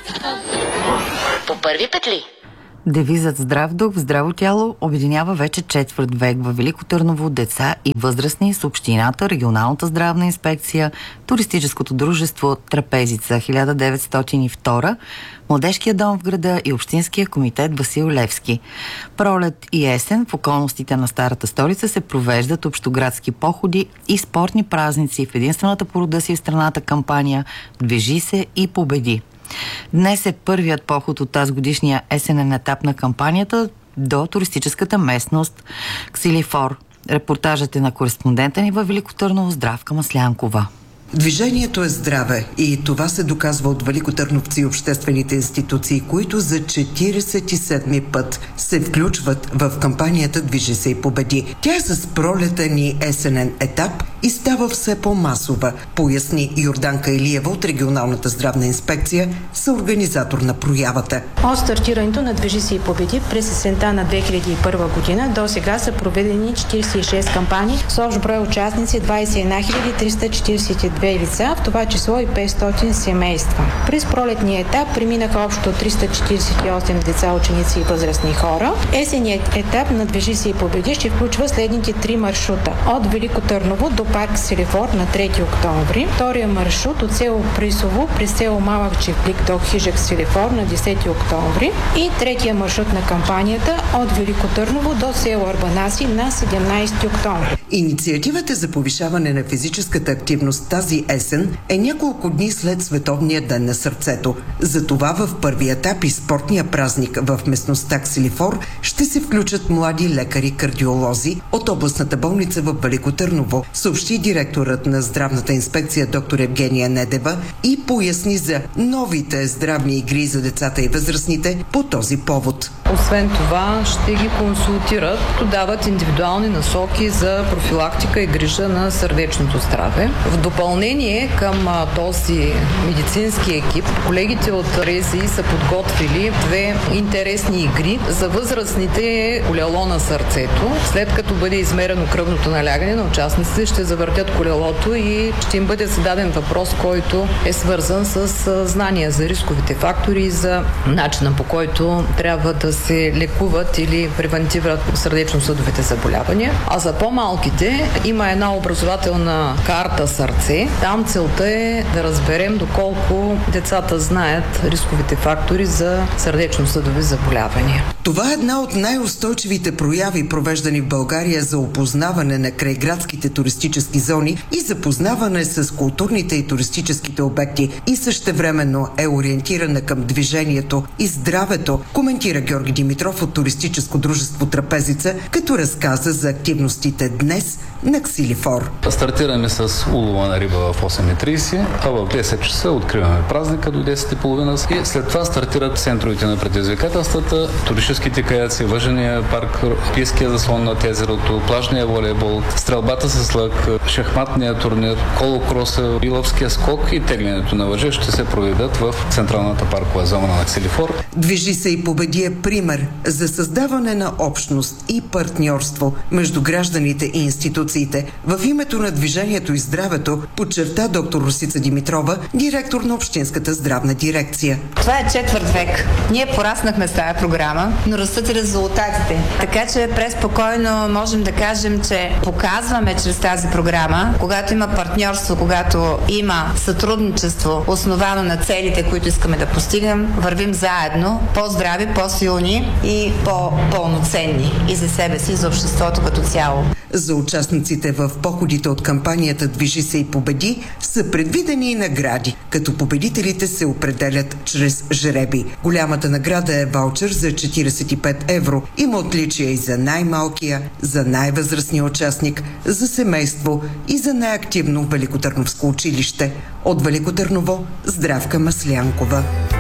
По първи петли. Девизът "Здрав дух в здраво тяло" обединява вече четвърт век във Велико Търново деца и възрастни с общината, регионалната здравна инспекция, туристическото дружество Трапезица 1902, Младежкия дом в града и Общинския комитет Васил Левски. Пролет и есен в околностите на старата столица се провеждат общоградски походи и спортни празници в единствената по рода си в страната кампания "Движи се и победи". Днес е първият поход от тази годишния есенен етап на кампанията до туристическата местност Ксилифор. Репортажът е на кореспондента ни във Велико Търново Здравка Маслянкова. Движението е здраве и това се доказва от великотърновци и обществените институции, които за 47-ми път се включват в кампанията "Движи се и победи". Тя е с пролетен и есенен етап и става все по-масова, поясни Йорданка Илиева от регионалната здравна инспекция, съорганизатор на проявата. От стартирането на "Движи се и победи" през есента на 2001 година до сега са проведени 46 кампании с общ брой участници 21 342 лица, в това число и 500 семейства. През пролетния етап преминаха общо 348 деца, ученици и възрастни хора. Есенният етап на "Движи се и победи" ще включва следните 3 маршрута. От Велико Търново до парк Ксилифор на 3 октомври, втория маршрут от село Присово през село Малък Чифлик до хижа Ксилифор на 10 октомври и третия маршрут на кампанията от Велико Търново до село Арбанаси на 17 октомври. Инициативата за повишаване на физическата активност тази есен е няколко дни след Световния ден на сърцето. Затова в първи етап и спортния празник в местността Ксилифор ще се включат млади лекари-кардиолози от областната болница в Велико Търново, съобщи директорът на здравната инспекция доктор Евгения Недева и поясни за новите здравни игри за децата и възрастните по този повод. Освен това ще ги консултират, дават индивидуални насоки за профилактика и грижа на сърдечното здраве. В допълнение към този медицински екип, колегите от РЗИ са подготвили 2 интересни игри. За възрастните колело на сърцето. След като бъде измерено кръвното налягане на участниците, ще завъртят колелото и ще им бъде зададен въпрос, който е свързан с знания за рисковите фактори и за начина, по който трябва да се лекуват или превентират сърдечно-съдовите заболявания. А за по-малките има една образователна карта "Сърце". Там целта е да разберем доколко децата знаят рисковите фактори за сърдечно-съдови заболявания. Това е една от най-устойчивите прояви, провеждани в България за опознаване на крайградските туристически зони и запознаване с културните и туристическите обекти и същевременно е ориентирана към движението и здравето, коментира Георги Димитров от туристическо дружество Трапезица, като разказа за активностите днес на Ксилифор. Стартираме с улова на риба в 8:30, а в 10 часа откриваме празника до 10:30 и след това стартират центровете на предизвикателствата, туристическите каяци, въжения парк, пийския заслон над езерото, плажния волейбол, стрелбата с лък, шахматния турнир, колокроса, биловския скок и теглянето на въже ще се проведат в централната паркова зона на Ксилифор. "Движи се и победи" е пример за създаване на общност и партньорство между гражданите и институциите в името на движението и здравето, подчерта доктор Росица Димитрова, директор на Общинската здравна дирекция. Това е четвърт век. Ние пораснахме с тази програма, но растат и резултатите. Така че преспокойно можем да кажем, че показваме чрез тази програма, когато има партньорство, когато има сътрудничество, основано на целите, които искаме да постигнем, вървим заедно, по-здрави, по-силни и по-пълноценни и за себе си, и за обществото като цяло. За участниците в походите от кампанията "Движи се и победи" са предвидени и награди, като победителите се определят чрез жребий. Голямата награда е ваучер за 45 евро. Има отличия и за най-малкия, за най-възрастния участник, за семейство и за най-активно великотърновско училище. От Велико Търново Здравка Маслянкова.